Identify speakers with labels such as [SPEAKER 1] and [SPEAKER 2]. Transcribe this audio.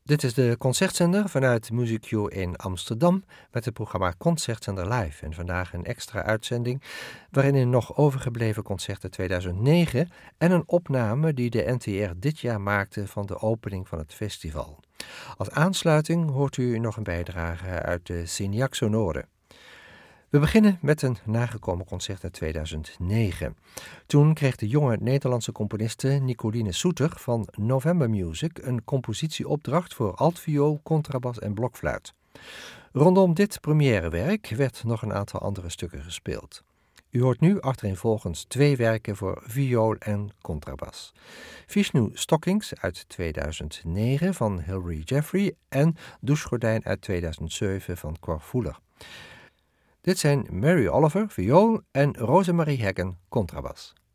[SPEAKER 1] Dit is de Concertzender vanuit Music U in Amsterdam met het programma Concertzender Live. En vandaag een extra uitzending waarin een nog overgebleven concerten 2009 en een opname die de NTR dit jaar maakte van de opening van het festival. Als aansluiting hoort u nog een bijdrage uit de Signac Sonore. We beginnen met een nagekomen concert uit 2009. Toen kreeg de jonge Nederlandse componiste Nicoline Soeter van November Music een compositieopdracht voor altviool, contrabas en blokfluit. Rondom dit premièrewerk werd nog een aantal andere stukken gespeeld. U hoort nu achtereenvolgens 2 werken voor viool en contrabas. Vishnu Stockings uit 2009 van Hilary Jeffrey en Douchegordijn uit 2007 van Cor Fuller. Dit zijn Mary Oliver, viool en Rosemarie Heggen, contrabas.